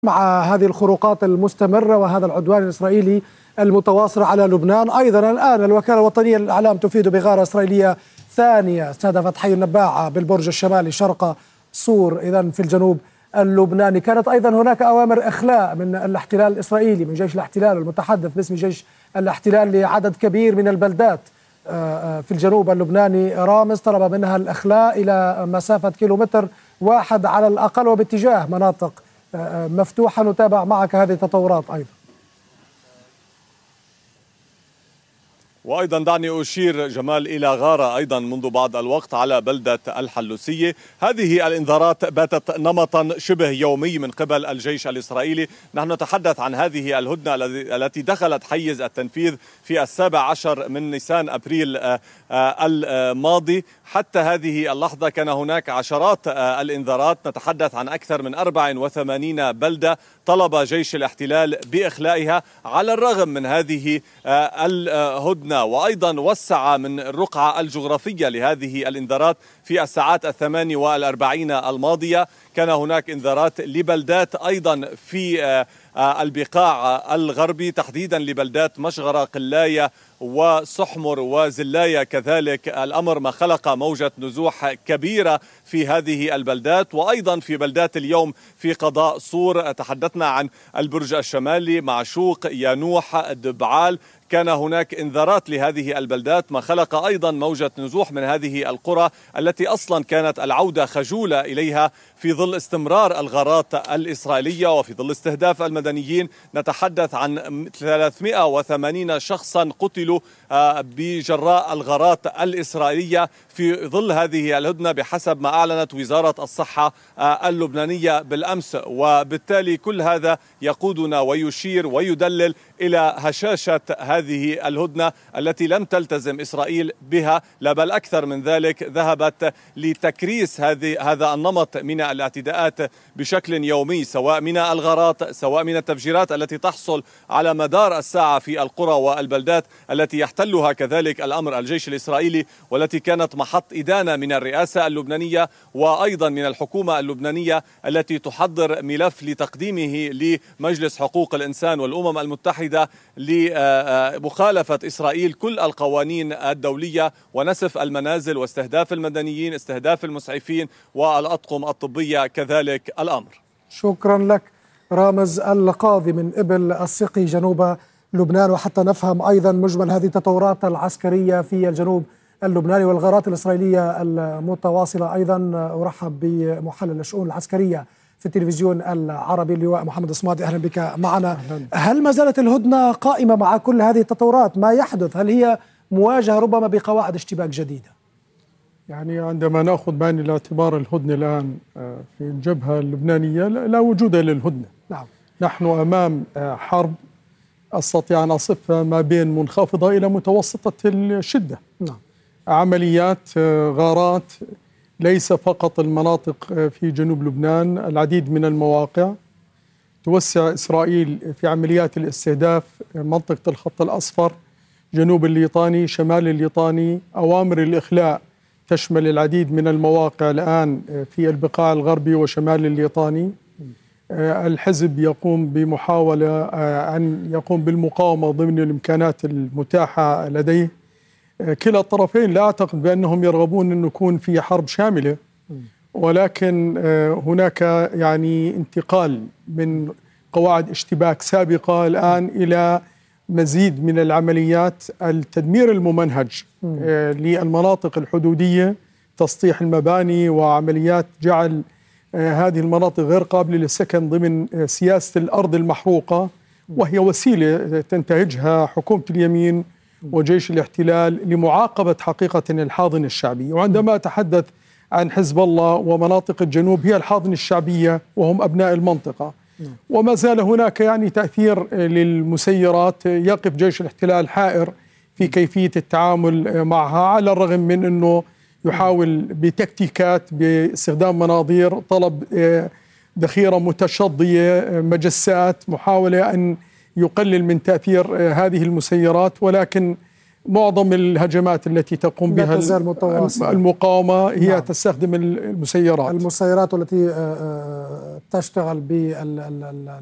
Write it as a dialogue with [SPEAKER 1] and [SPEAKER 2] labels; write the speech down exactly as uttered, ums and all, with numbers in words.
[SPEAKER 1] مع هذه الخروقات المستمرة وهذا العدوان الإسرائيلي المتواصل على لبنان. أيضا الآن الوكالة الوطنية للإعلام تفيد بغارة إسرائيلية ثانية استهدفت حي النباعة بالبرج الشمالي شرق صور إذن في الجنوب اللبناني. كانت أيضا هناك أوامر إخلاء من الاحتلال الإسرائيلي، من جيش الاحتلال المتحدث باسم جيش الاحتلال لعدد كبير من البلدات في الجنوب اللبناني. رامز طلب منها الإخلاء إلى مسافة كيلومتر واحد على الأقل وباتجاه مناطق مفتوحة. نتابع معك هذه التطورات أيضا.
[SPEAKER 2] وأيضا دعني أشير جمال إلى غارة أيضا منذ بعض الوقت على بلدة الحلوسية. هذه الإنذارات باتت نمطا شبه يومي من قبل الجيش الإسرائيلي. نحن نتحدث عن هذه الهدنة التي دخلت حيز التنفيذ في السابع عشر من نيسان أبريل الماضي. حتى هذه اللحظة كان هناك عشرات الإنذارات، نتحدث عن أكثر من أربع وثمانين بلدة طلب جيش الاحتلال بإخلائها على الرغم من هذه الهدنة. وأيضا وسع من الرقعة الجغرافية لهذه الإنذارات. في الساعات الثمان والأربعين الماضية كان هناك إنذارات لبلدات أيضا في البقاع الغربي، تحديدا لبلدات مشغرة قلاية وصحمر وزلاية. كذلك الأمر ما خلق موجة نزوح كبيرة في هذه البلدات. وأيضا في بلدات اليوم في قضاء صور تحدثنا عن البرج الشمالي، معشوق، يانوح، دبعال، كان هناك إنذارات لهذه البلدات، ما خلق أيضا موجة نزوح من هذه القرى التي أصلا كانت العودة خجولة إليها في ظل استمرار الغارات الإسرائيلية وفي ظل استهداف المدنيين. نتحدث عن ثلاثمئة وثمانين شخصا قتلوا بجراء الغارات الإسرائيلية في ظل هذه الهدنة بحسب ما أعلنت وزارة الصحة اللبنانية بالأمس. وبالتالي كل هذا يقودنا ويشير ويدلل إلى هشاشة هذه الهدنة التي لم تلتزم إسرائيل بها، لا بل أكثر من ذلك ذهبت لتكريس هذه هذا النمط من الاعتداءات بشكل يومي، سواء من الغارات سواء من التفجيرات التي تحصل على مدار الساعة في القرى والبلدات التي يحتلها كذلك الأمر الجيش الإسرائيلي، والتي كانت محط إدانة من الرئاسة اللبنانية وأيضا من الحكومة اللبنانية التي تحضر ملف لتقديمه لمجلس حقوق الإنسان والأمم المتحدة لمخالفة إسرائيل كل القوانين الدولية ونسف المنازل واستهداف المدنيين، استهداف المسعفين والأطقم الطبية كذلك الأمر.
[SPEAKER 1] شكرا لك رامز القاضي من إبل السقي جنوب لبنان. وحتى نفهم أيضا مجمل هذه التطورات العسكرية في الجنوب اللبناني والغارات الإسرائيلية المتواصلة، أيضا أرحب بمحلل الشؤون العسكرية في التلفزيون العربي اللواء محمد الصمادي، أهلا بك معنا. هل ما زالت الهدنة قائمة مع كل هذه التطورات؟ ما يحدث هل هي مواجهة ربما بقواعد اشتباك جديدة؟
[SPEAKER 3] يعني عندما نأخذ بعين الاعتبار الهدنة الآن في الجبهة اللبنانية لا وجود للهدنة. نعم. نحن أمام حرب أستطيع أن أصفها ما بين منخفضة إلى متوسطة الشدة. نعم. عمليات غارات ليس فقط المناطق في جنوب لبنان، العديد من المواقع. توسع إسرائيل في عمليات الاستهداف منطقة الخط الأصفر، جنوب الليطاني، شمال الليطاني. أوامر الإخلاء تشمل العديد من المواقع الآن في البقاع الغربي وشمال الليطاني. الحزب يقوم بمحاولة أن يقوم بالمقاومة ضمن الإمكانات المتاحة لديه. كلا الطرفين لا أعتقد بأنهم يرغبون أن يكون في حرب شاملة، ولكن هناك يعني انتقال من قواعد اشتباك سابقة الآن إلى مزيد من العمليات التدمير الممنهج للمناطق الحدودية، تسطيح المباني وعمليات جعل هذه المناطق غير قابلة للسكن ضمن سياسة الأرض المحروقة، وهي وسيلة تنتهجها حكومة اليمين وجيش الاحتلال لمعاقبة حقيقة الحاضنة الشعبية. وعندما أتحدث عن حزب الله ومناطق الجنوب هي الحاضنة الشعبية وهم أبناء المنطقة. وما زال هناك يعني تأثير للمسيرات، يقف جيش الاحتلال حائر في كيفية التعامل معها، على الرغم من أنه يحاول بتكتيكات باستخدام مناظير، طلب ذخيرة متشظية، مجسات، محاولة أن يقلل من تأثير هذه المسيرات. ولكن معظم الهجمات التي تقوم بها المقاومة هي نعم. تستخدم المسيرات
[SPEAKER 1] المسيرات التي تشتغل بال